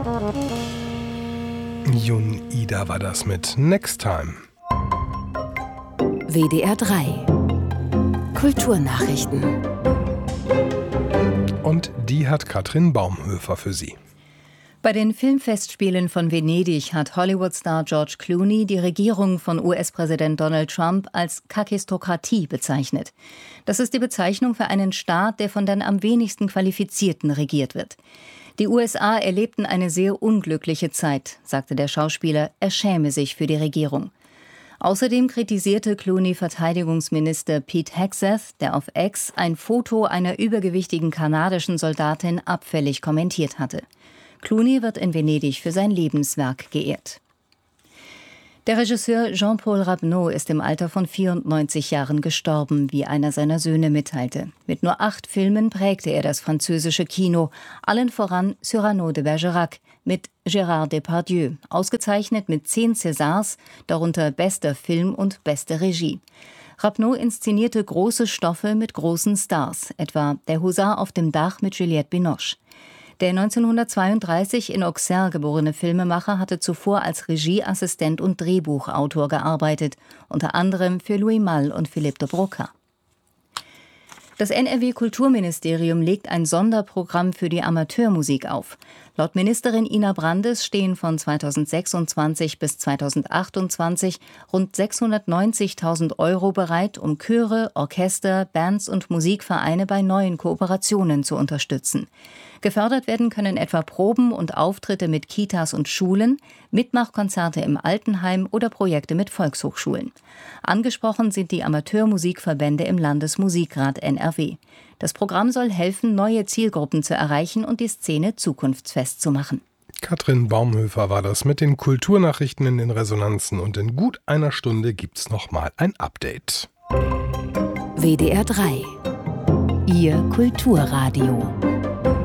Jun Ida war das mit Next Time. WDR 3 Kulturnachrichten. Und die hat Katrin Baumhöfer für Sie. Bei den Filmfestspielen von Venedig hat Hollywood-Star George Clooney die Regierung von US-Präsident Donald Trump als Kakistokratie bezeichnet. Das ist die Bezeichnung für einen Staat, der von den am wenigsten Qualifizierten regiert wird. Die USA erlebten eine sehr unglückliche Zeit, sagte der Schauspieler, er schäme sich für die Regierung. Außerdem kritisierte Clooney Verteidigungsminister Pete Hegseth, der auf X ein Foto einer übergewichtigen kanadischen Soldatin abfällig kommentiert hatte. Clooney wird in Venedig für sein Lebenswerk geehrt. Der Regisseur Jean-Paul Rapneau ist im Alter von 94 Jahren gestorben, wie einer seiner Söhne mitteilte. Mit nur 8 Filmen prägte er das französische Kino, allen voran Cyrano de Bergerac mit Gérard Depardieu, ausgezeichnet mit 10 Césars, darunter bester Film und beste Regie. Rapneau inszenierte große Stoffe mit großen Stars, etwa Der Husar auf dem Dach mit Juliette Binoche. Der 1932 in Auxerre geborene Filmemacher hatte zuvor als Regieassistent und Drehbuchautor gearbeitet, unter anderem für Louis Malle und Philippe de Broca. Das NRW-Kulturministerium legt ein Sonderprogramm für die Amateurmusik auf. Laut Ministerin Ina Brandes stehen von 2026 bis 2028 rund 690.000 € bereit, um Chöre, Orchester, Bands und Musikvereine bei neuen Kooperationen zu unterstützen. Gefördert werden können etwa Proben und Auftritte mit Kitas und Schulen, Mitmachkonzerte im Altenheim oder Projekte mit Volkshochschulen. Angesprochen sind die Amateurmusikverbände im Landesmusikrat NRW. Das Programm soll helfen, neue Zielgruppen zu erreichen und die Szene zukunftsfest zu machen. Katrin Baumhöfer war das mit den Kulturnachrichten in den Resonanzen. Und in gut einer Stunde gibt's nochmal ein Update. WDR 3 Ihr Kulturradio.